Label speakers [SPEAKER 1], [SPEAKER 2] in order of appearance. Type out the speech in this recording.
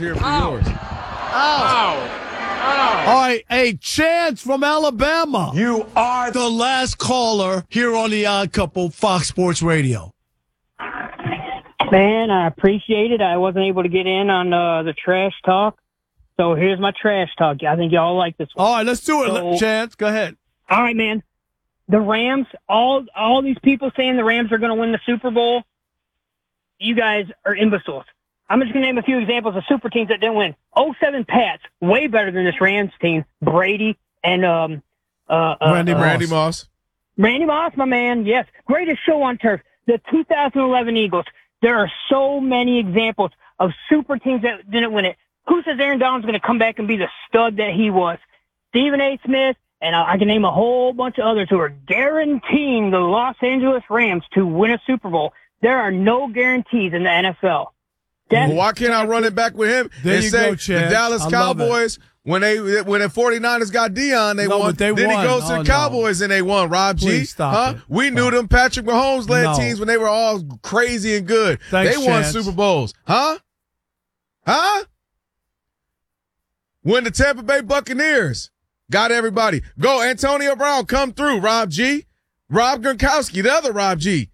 [SPEAKER 1] hear for yours.
[SPEAKER 2] Ow.
[SPEAKER 3] All right, hey, Chance from Alabama.
[SPEAKER 4] You are
[SPEAKER 3] The last caller here on the Odd Couple, Fox Sports Radio.
[SPEAKER 5] Man, I appreciate it. I wasn't able to get in on the trash talk. So here's my trash talk. I think y'all like this one.
[SPEAKER 3] All right, let's do it,
[SPEAKER 5] So-
[SPEAKER 3] Chance. Go ahead.
[SPEAKER 5] All right, man. The Rams, all these people saying the Rams are going to win the Super Bowl, you guys are imbeciles. I'm just going to name a few examples of super teams that didn't win. 07 Pats, way better than this Rams team. Brady and
[SPEAKER 1] Randy Moss.
[SPEAKER 5] Randy Moss, my man, yes. Greatest show on turf. The 2011 Eagles. There are so many examples of super teams that didn't win it. Who says Aaron Donald's going to come back and be the stud that he was? Stephen A. Smith, and I can name a whole bunch of others who are guaranteeing the Los Angeles Rams to win a Super Bowl. There are no guarantees in the NFL.
[SPEAKER 1] Well, why can't I run it back with him
[SPEAKER 3] There
[SPEAKER 1] and
[SPEAKER 3] you
[SPEAKER 1] say
[SPEAKER 3] go, Chance.
[SPEAKER 1] the Dallas
[SPEAKER 3] I love it.
[SPEAKER 1] Cowboys, when the 49ers got Deion, they
[SPEAKER 3] No,
[SPEAKER 1] won.
[SPEAKER 3] but they
[SPEAKER 1] then
[SPEAKER 3] won.
[SPEAKER 1] he goes to
[SPEAKER 3] Oh,
[SPEAKER 1] the
[SPEAKER 3] no.
[SPEAKER 1] Cowboys and they won, Rob G.
[SPEAKER 3] Please stop it.
[SPEAKER 1] We knew
[SPEAKER 3] Stop.
[SPEAKER 1] them Patrick Mahomes-led
[SPEAKER 3] No.
[SPEAKER 1] teams when they were all crazy and good.
[SPEAKER 3] Thanks,
[SPEAKER 1] they won
[SPEAKER 3] Chance.
[SPEAKER 1] Super Bowls. Huh? When the Tampa Bay Buccaneers got everybody. Go, Antonio Brown, come through, Rob G. Rob Gronkowski, the other Rob G.